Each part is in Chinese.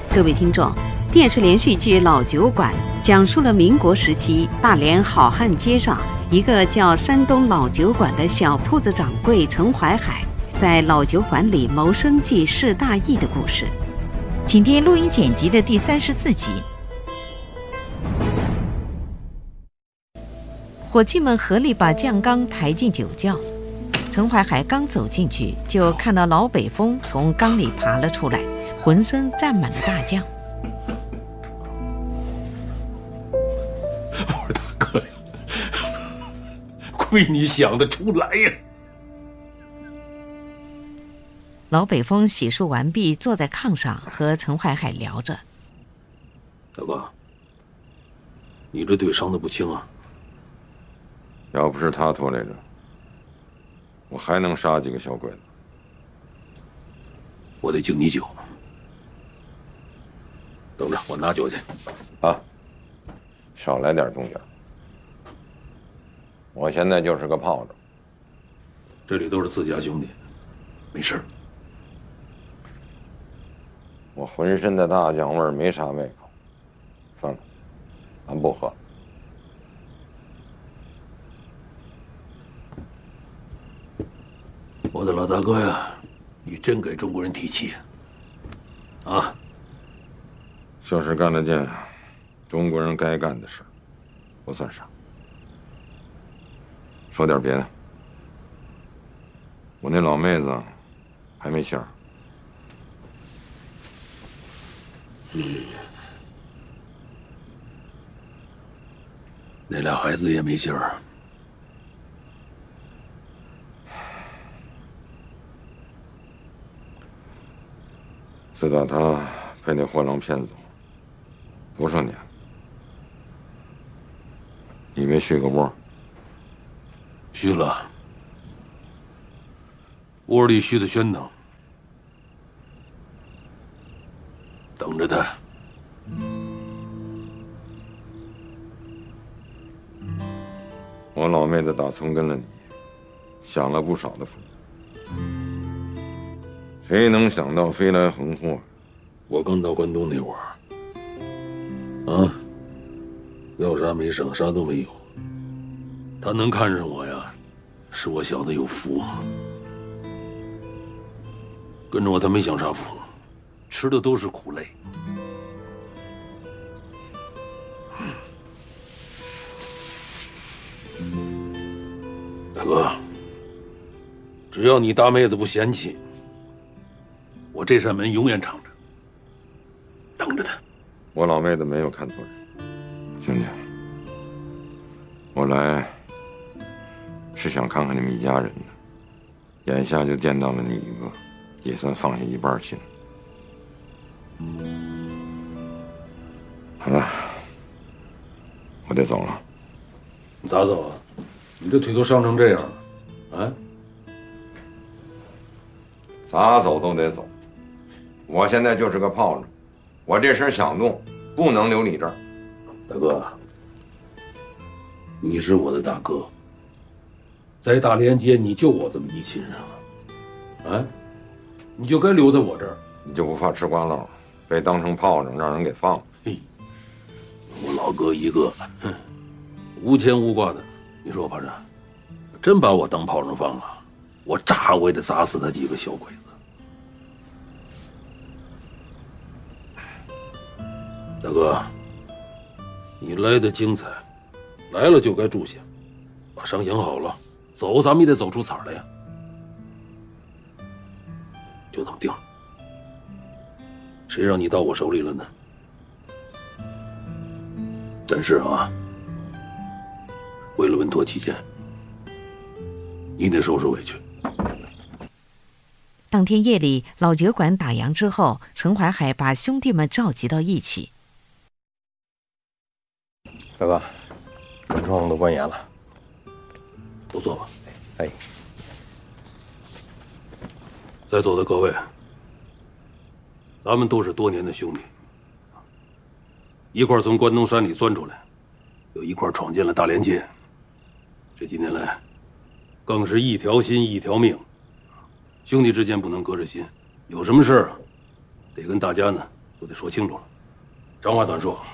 各位听众，电视连续剧《老酒馆》讲述了民国时期大连好汉街上一个叫山东老酒馆的小铺子掌柜陈怀海在老酒馆里谋生计事大义的故事。 请听录音剪辑的第34集。伙计们合力把酱缸抬进酒窖，陈怀海刚走进去，就看到老北风从缸里爬了出来，浑身沾满了大酱。 我说大哥呀，亏你想得出来呀！ 老北风洗漱完毕，坐在炕上和陈怀海聊着。 大哥，你这腿伤得不轻啊！ 要不是他拖累着，我还能杀几个小鬼子。 我得敬你酒。等着，我拿酒去。 啊，少来点动静。我现在就是个炮仗， 这里都是自家兄弟，没事。 我浑身的大酱味儿没啥胃口，算了，咱不喝。 我的老大哥呀，你真给中国人提气啊！ 就是干了件中国人该干的事，不算啥。说点别的，我那老妹子还没信儿。 那俩孩子也没信儿。 自打他被那货郎骗走，多少年了？你没续个窝？ 续了，窝里续的喧腾，等着他。 我老妹子打从跟了你，享了不少的福。谁能想到飞来横祸？ 我刚到关东那会儿，啊，要啥没啥，啥都没有。他能看上我呀，是我小子有福。跟着我，他没享啥福，吃的都是苦累。大哥，只要你大妹子不嫌弃，我这扇门永远敞着，等着她。 我老妹子没有看错人，兄弟，我来是想看看你们一家人的，眼下就见到了你一个，也算放下一半心。好了，我得走了。 你咋走啊？你这腿都伤成这样了，啊？ 咋走都得走。我现在就是个炮仗，我这身想动，不能留你这儿。 大哥，你是我的大哥，在大连街你就我这么一亲人了，啊？你就该留在我这儿。 你就不怕吃瓜唠，被当成炮仗让人给放了？ 嘿，我老哥一个，哼，无牵无挂的，你说我怕啥？真把我当炮仗放了，我炸我也得砸死他几个小鬼子。大哥，你来的精彩，来了就该住下，把伤养好了，走咱们也得走出彩来呀。就这么定了，谁让你到我手里了呢？但是啊，为了稳妥起见，你得受受委屈。 当天夜里，老酒馆打烊之后，陈怀海把兄弟们召集到一起。 大哥，门窗都关严了， 都坐吧。 哎， 在座的各位，咱们都是多年的兄弟，一块从关东山里钻出来，又一块闯进了大连街。这几年来，更是一条心一条命，兄弟之间不能隔着心，有什么事儿啊，得跟大家呢都得说清楚了。长话短说，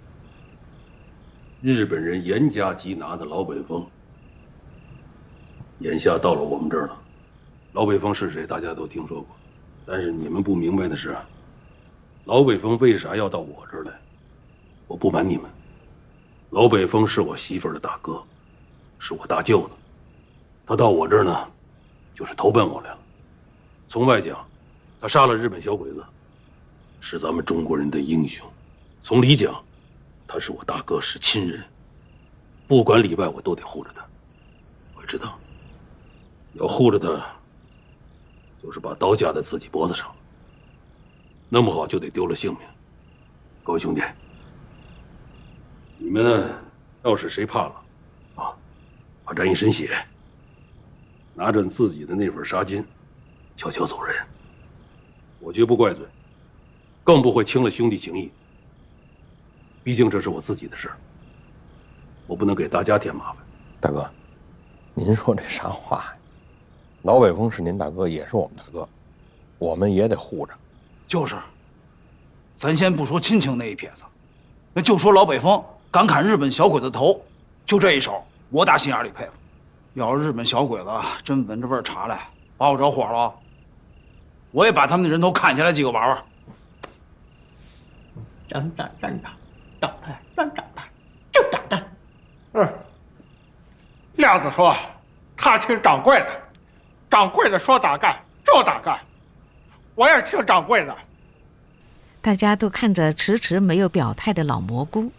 日本人严加缉拿的老北风，眼下到了我们这儿了。老北风是谁，大家都听说过，但是你们不明白的是，老北风为啥要到我这儿来？我不瞒你们，老北风是我媳妇儿的大哥，是我大舅子。他到我这儿呢，就是投奔我来了。从外讲，他杀了日本小鬼子，是咱们中国人的英雄；从里讲，他是我大哥，是亲人。不管里外，我都得护着他。我知道，要护着他，就是把刀架在自己脖子上，弄不好就得丢了性命。各位兄弟，你们呢，要是谁怕了，怕沾一身血，拿着自己的那份纱巾，悄悄走人。我绝不怪罪，更不会轻了兄弟情谊。毕竟这是我自己的事，我不能给大家添麻烦。 大哥，您说这啥话呀？老北风是您大哥，也是我们大哥，我们也得护着。 就是，咱先不说亲情那一撇子，那就说老北风敢砍日本小鬼子头，就这一手，我打心眼里佩服。要是日本小鬼子真闻着味儿查来，把我着火了，我也把他们的人头砍下来几个玩玩。 站，就打他。 亮子说他听掌柜的，掌柜的说打干就打干，我也听掌柜的。 大家都看着迟迟没有表态的老蘑菇。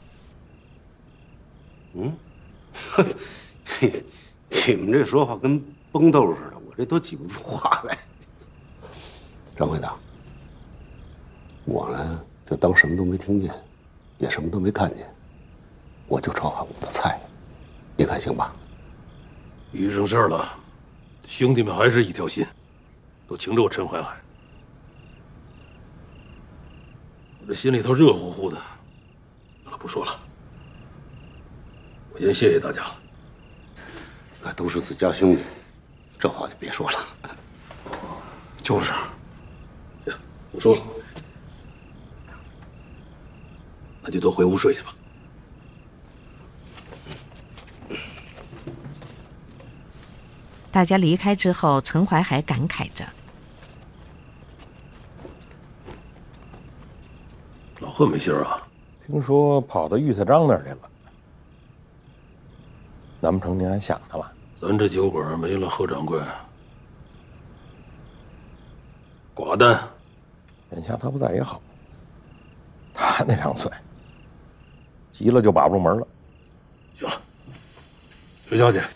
你们这说话跟崩豆似的，我这都挤不出话来。掌柜的，我呢就当什么都没听见，也什么都没看见，我就炒好我的菜，你看行吧？ 遇上事儿了，兄弟们还是一条心，都请着我陈淮海。我这心里头热乎乎的。好了，不说了，我先谢谢大家了。 那都是自家兄弟，这话就别说了。 就是， 行，不说了，那就都回屋睡去吧。 大家离开之后，陈淮海感慨着：“ 老贺没信儿啊？ 听说跑到玉菜章那儿去了。难不成您还想他了？ 咱这酒馆没了贺掌柜，寡淡。 眼下他不在也好。他那张嘴，急了就把不住门了。 行了，崔小姐。”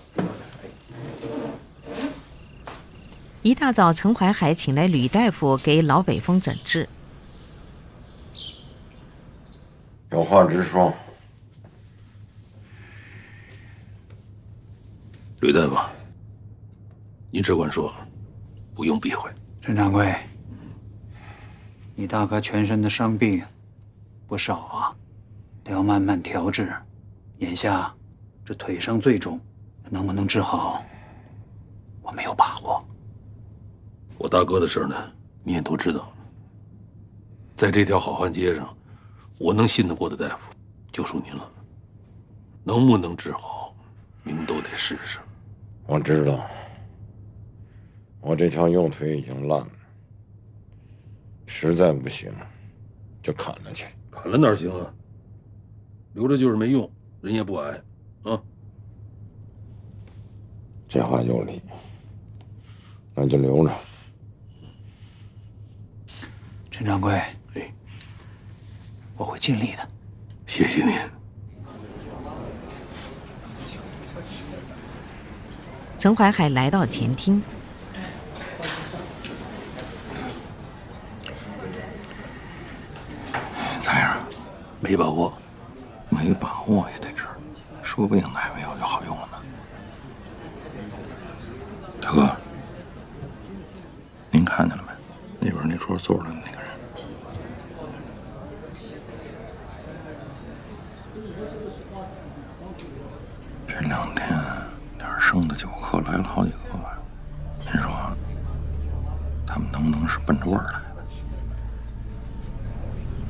一大早，陈淮海请来吕大夫给老北风诊治。 有话直说。 吕大夫，您只管说，不用避讳。 陈掌柜，你大哥全身的伤病不少啊，得要慢慢调治。眼下这腿伤最重，能不能治好，我没有把握。 我大哥的事呢，你也都知道。在这条好汉街上，我能信得过的大夫就属您了。能不能治好，你们都得试试。 我知道，我这条右腿已经烂了，实在不行就砍了去。 砍了哪行啊？留着就是没用，人也不矮啊。 这话有理，那就留着。 陈掌柜，我会尽力的。 谢谢您。 陈淮海来到前厅， 咋样？ 没把握， 没把握也得治，说不定哪味药就好用了呢。大哥，您看见了没？那边那桌坐着的那个人。这2天点生的酒客来了好几个吧？您说，他们能不能是奔着味儿来的？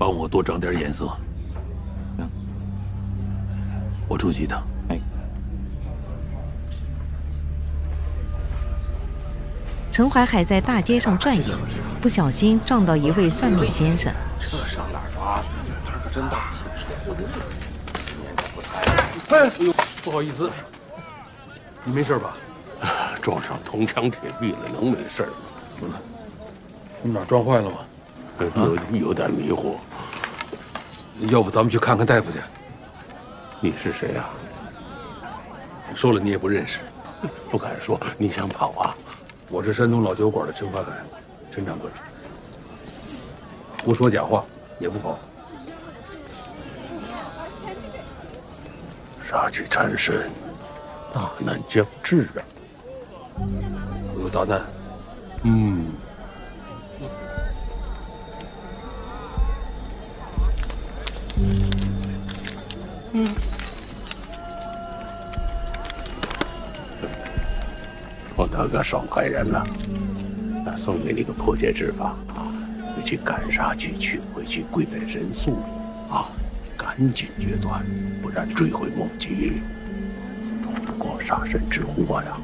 帮我多长点眼色。 行， 我出去一趟。 哎。 陈怀海在大街上转悠，不小心撞到一位算命先生。 这上哪儿抓？胆儿可真大。 哎呦，不好意思，你没事吧？ 撞上铜墙铁壁了，能没事吗？ 你哪撞坏了吗？ 有点迷糊。 要不咱们去看看大夫去？ 你是谁啊？ 说了你也不认识。 不敢说。你想跑啊？ 我是山东老酒馆的陈怀海，陈掌柜。不说假话，也不跑。 杀气缠身，大难将至啊！ 我有大难。 我大哥爽快人了，送给你个破解之法啊！回去赶杀气去，回去跪在人宿里啊，赶紧决断，不然追悔莫及，躲不过杀身之祸呀！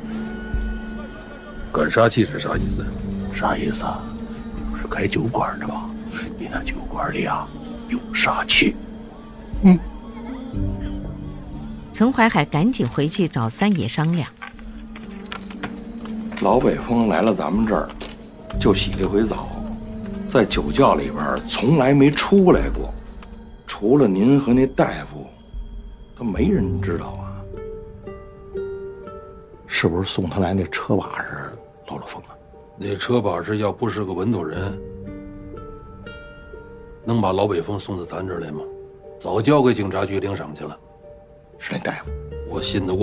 赶杀气是啥意思？ 啥意思啊？你不是开酒馆的吗？你那酒馆里啊有杀气。 陈怀海赶紧回去找三爷商量。 老北风来了咱们这儿，就洗了一回澡，在酒窖里边从来没出来过，除了您和那大夫，他没人知道啊。是不是送他来那车把式漏了风啊？ 那车把式要不是个文头人，能把老北风送到咱这儿来吗？早交给警察局领赏去了。 是那大夫， 我信得过。